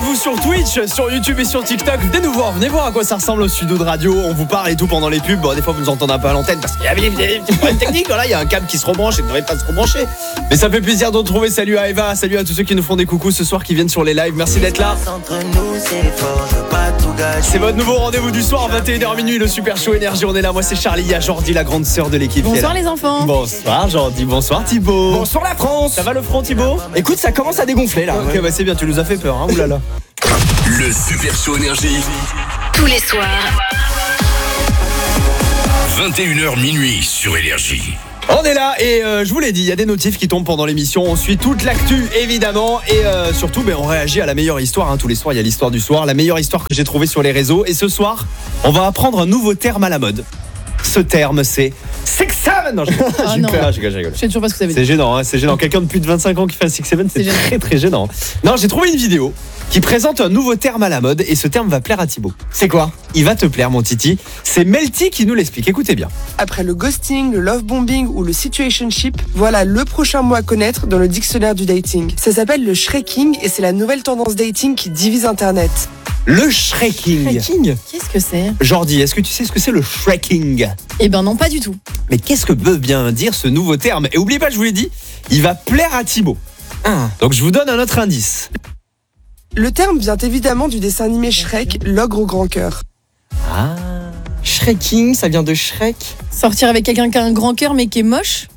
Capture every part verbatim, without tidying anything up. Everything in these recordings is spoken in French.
vous sur Twitch, sur YouTube et sur TikTok. Venez nous voir, venez voir à quoi ça ressemble au studio de radio. On vous parle et tout pendant les pubs. Bon, des fois vous nous entendez un peu à l'antenne parce qu'il y a des petits problèmes techniques. Voilà, il y a un câble qui se rebranche et ne devrait pas se rebrancher. Mais ça fait plaisir de vous retrouver. Salut à Eva, salut à tous ceux qui nous font des coucous ce soir, qui viennent sur les lives. Merci d'être là. C'est votre nouveau rendez-vous du soir, vingt et une heures minuit, le Super Show Énergie. On est là, moi c'est Charlie, il y a Jordi, la grande sœur de l'équipe. Bonsoir les enfants. Bonsoir Jordi, bonsoir Thibaut. Bonsoir la France. Ça va le front Thibaut? Écoute, ça commence à dégonfler là. Ok, bah c'est bien, tu nous as fait peur, hein, oulala. Le Super Show Énergie. Tous les soirs. vingt et une heures minuit sur Énergie. On est là et euh, je vous l'ai dit, il y a des notifs qui tombent pendant l'émission. On suit toute l'actu évidemment et euh, surtout ben, on réagit à la meilleure histoire. Hein. Tous les soirs, il y a l'histoire du soir, la meilleure histoire que j'ai trouvée sur les réseaux. Et ce soir, on va apprendre un nouveau terme à la mode. Ce terme, c'est Six Seven. Non, je Ah j'ai non. peur, je rigole, je rigole. Je sais toujours pas ce que ça veut C'est dire. gênant, hein, c'est gênant. Quelqu'un de plus de vingt-cinq ans qui fait un Six Seven, c'est C'est gênant. très très gênant. Non, j'ai trouvé une vidéo qui présente un nouveau terme à la mode et ce terme va plaire à Thibaut. C'est quoi? Il va te plaire, mon Titi. C'est Melty qui nous l'explique. Écoutez bien. Après le ghosting, le love bombing ou le situationship, voilà le prochain mot à connaître dans le dictionnaire du dating. Ça s'appelle le shrekking et c'est la nouvelle tendance dating qui divise Internet. Le shrekking. Shrekking. Qu'est-ce que c'est? Jordi, est-ce que tu sais ce que c'est le shrekking? Eh ben non, pas du tout. Mais qu'est-ce que veut bien dire ce nouveau terme? Et oubliez pas, je vous l'ai dit, il va plaire à Thibaut. Ah. Donc je vous donne un autre indice. Le terme vient évidemment du dessin animé Shrek, l'ogre au grand cœur. Ah. Shrekking, ça vient de Shrek. Sortir avec quelqu'un qui a un grand cœur mais qui est moche?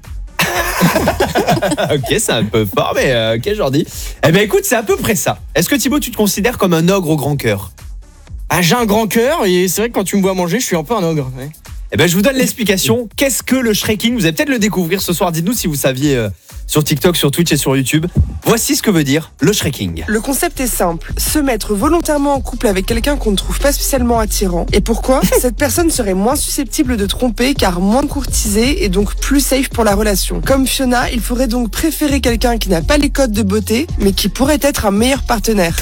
Ok, c'est un peu fort, mais euh, ok, Jordi. Eh ben écoute, c'est à peu près ça. Est-ce que Thibaut, tu te considères comme un ogre au grand cœur? Ah, j'ai un grand cœur et c'est vrai que quand tu me vois manger, je suis un peu un ogre. Ouais. Eh ben je vous donne l'explication. Qu'est-ce que le shrekking? Vous allez peut-être le découvrir ce soir. Dites-nous si vous saviez euh, sur TikTok, sur Twitch et sur YouTube. Voici ce que veut dire le shrekking. Le concept est simple, se mettre volontairement en couple avec quelqu'un qu'on ne trouve pas spécialement attirant. Et pourquoi? Cette personne serait moins susceptible de tromper car moins courtisée et donc plus safe pour la relation. Comme Fiona, il faudrait donc préférer quelqu'un qui n'a pas les codes de beauté mais qui pourrait être un meilleur partenaire.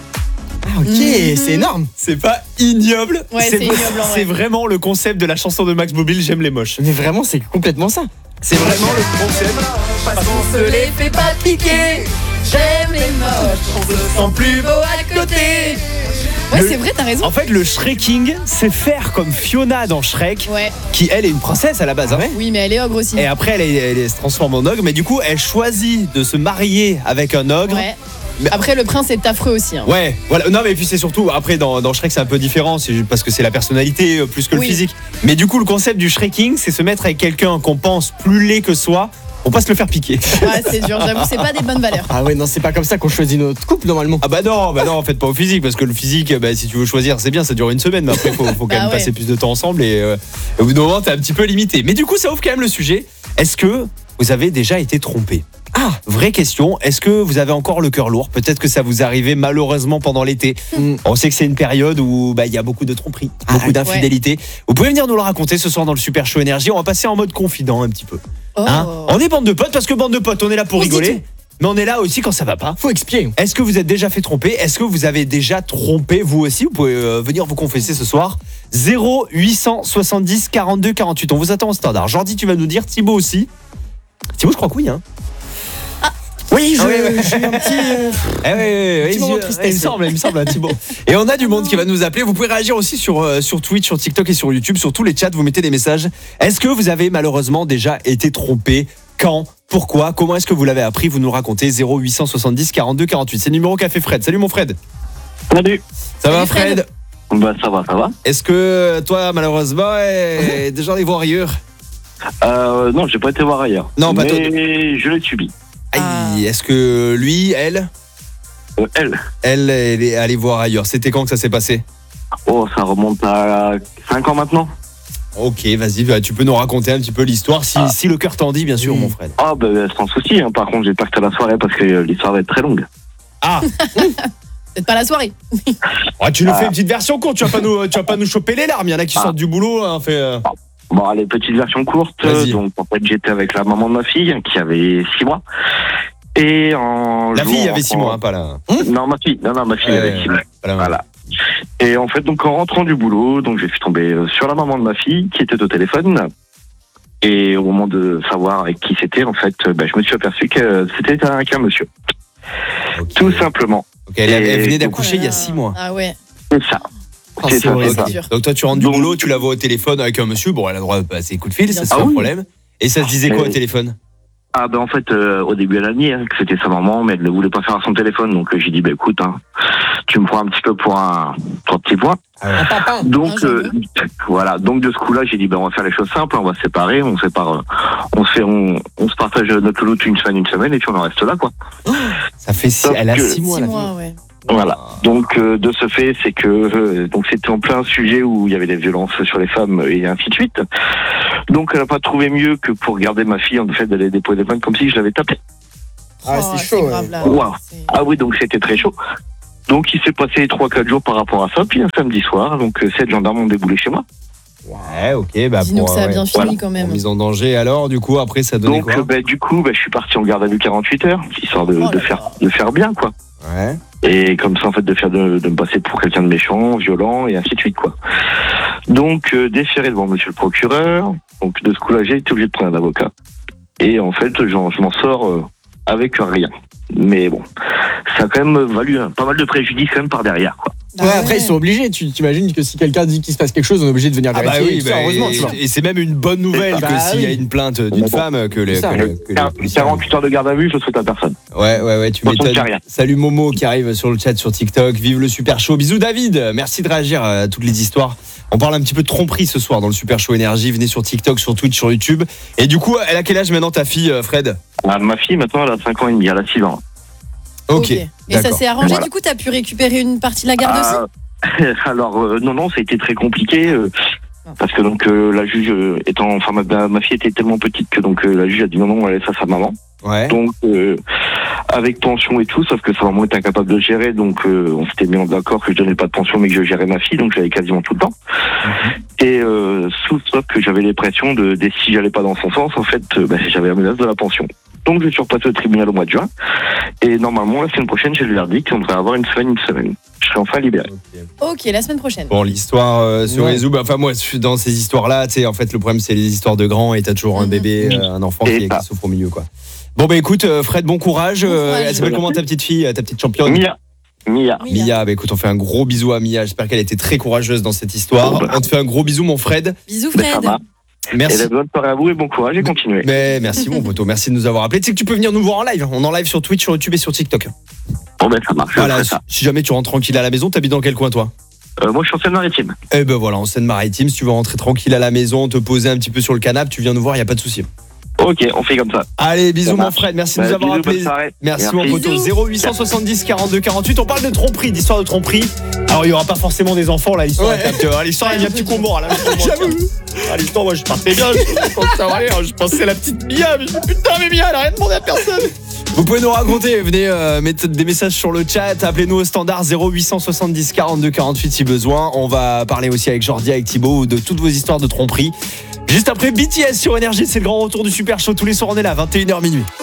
Ah, ok, Mhm. c'est énorme. C'est pas ignoble. Ouais, c'est ignoble, en vrai. C'est vraiment le concept de la chanson de Max Boublil, J'aime les moches. Mais vraiment, c'est complètement ça. C'est vraiment le concept. On se les fait pas piquer. J'aime les moches. On se sent plus beau à côté. Ouais, Le- c'est vrai, t'as raison. En fait, le shrekking, c'est faire comme Fiona dans Shrek, Ouais. qui elle est une princesse à la base. Hein. Oui, mais elle est ogre aussi. Et après, elle, est- elle est- se transforme en ogre, mais du coup, elle choisit de se marier avec un ogre. Ouais. Mais- Après, le prince est affreux aussi. Hein. Ouais, voilà. Non, mais puis c'est surtout, après, dans, dans Shrek, c'est un peu différent, c'est juste parce que c'est la personnalité euh, plus que le Oui. physique. Mais du coup, le concept du shrekking, c'est se mettre avec quelqu'un qu'on pense plus laid que soi, pour pas se le faire piquer. Ouais, c'est dur. J'avoue, c'est pas des bonnes valeurs. Ah ouais, non, c'est pas comme ça qu'on choisit notre couple normalement. Ah bah non, bah non, en fait pas au physique, parce que le physique, bah, si tu veux choisir, c'est bien, ça dure une semaine, mais après faut, faut quand Bah même ouais. passer plus de temps ensemble et euh, au bout d'un moment t'es un petit peu limité. Mais du coup ça ouvre quand même le sujet. Est-ce que vous avez déjà été trompé? Ah, vraie question, est-ce que vous avez encore le cœur lourd? Peut-être que ça vous arrivait malheureusement pendant l'été. Mm. On sait que c'est une période où bah, il y a beaucoup de tromperies, Ah, beaucoup ouais. d'infidélité. Vous pouvez venir nous le raconter ce soir dans le Super Show Énergie. On va passer en mode confident un petit peu. Oh. Hein, on est bande de potes parce que bande de potes, on est là pour On se dit rigoler. tout. Mais on est là aussi quand ça va pas. Faut expier. Est-ce que vous êtes déjà fait tromper? Est-ce que vous avez déjà trompé vous aussi? Vous pouvez euh, venir vous confesser ce soir. zéro huit cent soixante-dix quarante-deux quarante-huit. On vous attend au standard. Jordi, tu vas nous dire, Thibaut aussi. Thibaut, je crois que oui. Hein. Oui, je, Ah ouais, ouais. j'ai un petit. euh, Eh ouais, ouais, ouais, Petit il, moment de il tristesse. me semble, il me semble, hein, Thibaut. Et on a du monde qui va nous appeler. Vous pouvez réagir aussi sur, euh, sur Twitch, sur TikTok et sur YouTube, sur tous les chats. Vous mettez des messages. Est-ce que vous avez malheureusement déjà été trompé? Quand? Pourquoi? Comment est-ce que vous l'avez appris? Vous nous le racontez. zéro huit cent soixante-dix quarante-deux quarante-huit. C'est le numéro qu'a fait Fred. Salut mon Fred. Salut. Ça va Salut, Fred. Fred? Bah ça va, ça va. Est-ce que toi, malheureusement, est déjà allé voir ailleurs? Euh, non, j'ai pas été voir ailleurs. Non, bah, mais je l'ai subi. Aïe, Ah. est-ce que lui, elle, Euh, elle. elle, elle est allée voir ailleurs? C'était quand que ça s'est passé? Oh, ça remonte à cinq ans maintenant. Ok, vas-y, bah, tu peux nous raconter un petit peu l'histoire, si, Ah. si le cœur t'en dit, bien sûr, Oui. mon Fred. Ah, bah sans souci. Hein. Par contre, j'ai pas que la soirée parce que euh, l'histoire va être très longue. Ah, Peut-être pas la soirée. ouais, tu nous Ah. fais une petite version courte, tu vas pas nous, tu vas pas nous choper les larmes. Il y en a qui Ah. sortent du boulot, hein, fait. euh, Bon, allez, petite version courte. Vas-y. Donc, en fait, j'étais avec la maman de ma fille qui avait six mois. Et en La jour, fille avait six en- mois, hein, pas là. Non, ma fille. Non, non, ma fille Ouais, avait six mois. pas là. Voilà. Et en fait, donc en rentrant du boulot, donc j'ai fait tomber euh, sur la maman de ma fille qui était au téléphone. Et au moment de savoir avec qui c'était, en fait, euh, bah, je me suis aperçu que c'était un, qu'un monsieur. Ok. Tout simplement. Ok, elle, elle Et- venait Oh d'accoucher là il y a là. six mois. Ah ouais. C'est ça. Ah, c'est c'est ça, horrible. c'est ça. Ok. Donc toi tu rentres du Donc- boulot, tu la vois au téléphone avec un monsieur, bon elle a le droit de passer coup de fil, ça Bien c'est sûr. pas Ah un oui. problème. Et ça se disait quoi au Mais- téléphone? Ah ben en fait euh, au début elle a nié hein, que c'était sa maman, mais elle ne voulait pas faire à son téléphone, donc euh, j'ai dit bah écoute hein, tu me prends un petit peu pour un pour un petit point. Un papin. Donc Ah, euh, voilà, donc de ce coup-là j'ai dit ben on va faire les choses simples, on va se séparer, on se sépare, euh, on se fait on, on se partage notre lot une semaine une semaine et puis on en reste là quoi. Ça fait six, Sauf elle a que- six mois Six la mois, fille. ouais. Voilà. Donc euh, de ce fait, c'est que euh, donc c'était en plein sujet où il y avait des violences sur les femmes et ainsi de suite. Donc elle n'a pas trouvé mieux que pour garder ma fille en fait d'aller déposer plainte comme si je l'avais tapée. Ah, Oh, c'est chaud, grave, ouais. là. Wow. C'est- Ah oui, donc c'était très chaud. Donc il s'est passé trois quatre jours par rapport à ça, puis un samedi soir, donc euh, sept gendarmes ont déboulé chez moi. Ouais, ok, bah Dis-nous pour, que ça a ouais, bien fini Voilà. quand même. pour mise en danger alors, du coup après ça donnait Donc quoi? euh, bah, du coup, bah, je suis parti en garde à vue quarante-huit heures, histoire de, Oh de là faire là. de faire bien quoi. Ouais. Et comme ça en fait de faire de, de me passer pour quelqu'un de méchant, violent et ainsi de suite quoi. Donc euh, déféré devant monsieur le procureur. Donc de ce coup-là j'ai été obligé de prendre un avocat. Et en fait j'en- je m'en sors euh, avec rien. Mais bon, ça a quand même valu hein, pas mal de préjudice quand même par derrière quoi. Bah Ouais, après, ils sont obligés. Tu t'imagines que si quelqu'un dit qu'il se passe quelque chose, on est obligé de venir Ah bah vérifier. oui, et tout ça, bah, heureusement, et, tu vois. et c'est même une bonne nouvelle Bah que s'il y a oui. une plainte d'une Bon. femme que les, C'est ça. que les- que les policiers- quarante-huit heures de garde à vue, je le souhaite à personne. Ouais, ouais, ouais, tu Bon, ça ne m'étonnes. fait rien. Salut Momo qui arrive sur le chat sur TikTok. Vive le Super Show. Bisous David. Merci de réagir à toutes les histoires. On parle un petit peu de tromperie ce soir dans le Super Show Énergie. Venez sur TikTok, sur Twitch, sur YouTube. Et du coup, elle a quel âge maintenant ta fille, euh, Fred? Ah, ma fille maintenant elle a cinq ans et demi, elle a six ans. Ok. Et ça d'accord. s'est arrangé, Voilà. du coup, t'as pu récupérer une partie de la garde aussi? Ah, alors euh, non non, ça a été très compliqué euh, parce que donc euh, la juge euh, étant, enfin ma, ma fille était tellement petite que donc euh, la juge a dit non non, elle laisse à sa maman. Ouais. Donc euh, avec pension et tout, sauf que sa maman était incapable de gérer, donc euh, on s'était mis en d'accord que je donnais pas de pension mais que je gérais ma fille, donc j'avais quasiment tout le temps. Et euh, sous sauf que j'avais les pressions de, de si j'allais pas dans son sens, en fait, euh, bah, j'avais la menace de la pension. Donc je suis repassé au tribunal au mois de juin. Et normalement, la semaine prochaine, j'ai le verdict. On devrait avoir une semaine, une semaine. Je serai enfin libéré. Ok, la semaine prochaine. Bon, l'histoire euh, se Ouais. résout. Bah, Enfin, moi, dans ces histoires-là, tu sais, en fait, le problème, c'est les histoires de grands et t'as toujours un Mhm. bébé, euh, un enfant Et qui, ça. qui souffre au milieu, quoi. Bon, bah écoute, euh, Fred, bon courage. Bon Euh, courage. Elle s'appelle comment ta petite fille, ta petite championne? Mia. Mia. Oui, Mia, bah écoute, on fait un gros bisou à Mia. J'espère qu'elle était très courageuse dans cette histoire. Bon, bah. On te fait un gros bisou, mon Fred. Bisous, Ben, ça Fred. va. Et Merci. la bonne soirée à vous et bon courage et continuez. Mais merci, mon poteau. Merci de nous avoir appelés. Tu sais que tu peux venir nous voir en live. On est en live sur Twitch, sur YouTube et sur TikTok. Bon ben ça marche. je Voilà. ferai Si, ça. si jamais tu rentres tranquille à la maison, t'habites dans quel coin, toi? Euh, moi, je suis en Seine-Maritime. Eh ben voilà, en Seine-Maritime. Si tu veux rentrer tranquille à la maison, te poser un petit peu sur le canapé, tu viens nous voir, il y a pas de souci. Ok, on fait comme ça. Allez, bisous, Ça mon marche. Fred. Merci de Bah, nous avoir bisous, bonne appelés. soirée. Merci, Merci. mon poteau. Bisous. zéro huit cent soixante-dix quarante-deux quarante-huit. On parle de tromperie, d'histoire de tromperie. Alors, il y aura pas forcément des enfants là. L'histoire, Ouais. est un peu- hein, l'histoire, elle vient petit combo. Là, j'avoue. Ah, l'histoire, moi, je partais bien. Je pensais ça va aller. Je pensais à la petite Mia. Mais je me dis, putain, mais Mia, elle a rien demandé à personne. Vous pouvez nous raconter, venez euh, mettre des messages sur le chat, appelez-nous au standard zéro huit cent soixante-dix quarante-deux quarante-huit si besoin. On va parler aussi avec Jordi, avec Thibaut, de toutes vos histoires de tromperie. Juste après B T S sur Énergie, c'est le grand retour du Super Show tous les soirs, on est là, vingt et une heures minuit.